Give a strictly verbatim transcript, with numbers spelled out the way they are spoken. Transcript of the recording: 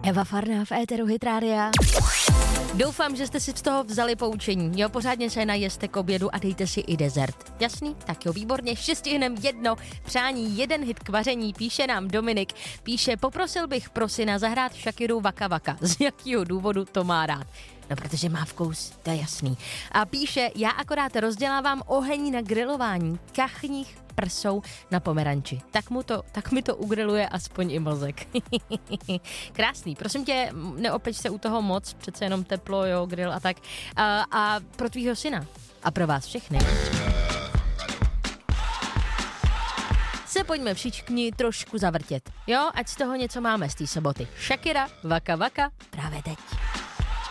Eva Farná v éteru Hit Rádia. Doufám, že jste si z toho vzali poučení. Jo, pořádně se najeste k obědu a dejte si i dezert. Jasný? Tak jo, výborně, ještě stihneme jedno přání, jeden hit k vaření, píše nám Dominik. Píše, poprosil bych pro syna zahrát Shakiru Waka Waka. Z jakého důvodu to má rád? No, protože má vkus, to je jasný. A píše, já akorát rozdělávám oheň na grilování kachních prsou na pomeranči. Tak, mu to, tak mi to ugriluje aspoň i mozek. Krásný. Prosím tě, neopeč se u toho moc, přece jenom teplo, jo, grill a tak. A, a pro tvýho syna a pro vás všechny se pojďme všichni trošku zavrtět. Jo, ať z toho něco máme z té soboty. Shakira, Waka Waka, právě teď.